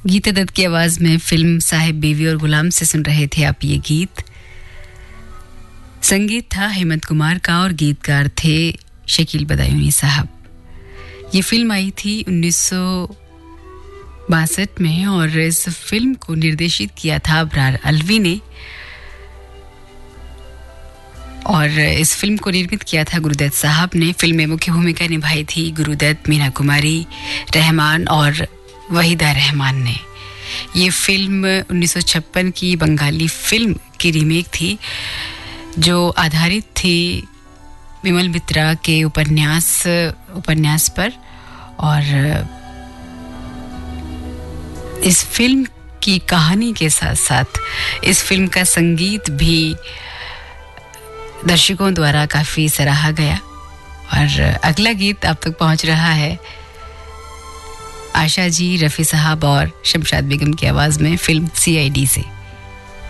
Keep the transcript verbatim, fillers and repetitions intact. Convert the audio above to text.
गीता दत्त की आवाज में फिल्म साहिब बीवी और गुलाम से सुन रहे थे आप ये गीत। संगीत था हेमंत कुमार का और गीतकार थे शकील बदायूनी साहब। ये फिल्म आई थी उन्नीस सौ बासठ में और इस फिल्म को निर्देशित किया था अबरार अलवी ने और इस फिल्म को निर्मित किया था गुरुदत्त साहब ने। फिल्म में मुख्य भूमिका निभाई थी गुरुदत्त, मीना कुमारी, रहमान और वहीदा रहमान ने। ये फिल्म उन्नीस सौ छप्पन की बंगाली फिल्म की रीमेक थी जो आधारित थी विमल मित्रा के उपन्यास उपन्यास पर और इस फिल्म की कहानी के साथ साथ इस फिल्म का संगीत भी दर्शकों द्वारा काफी सराहा गया। और अगला गीत आप तक पहुंच रहा है आशा जी, रफी साहब और शमशाद बेगम की आवाज में फिल्म सीआईडी से।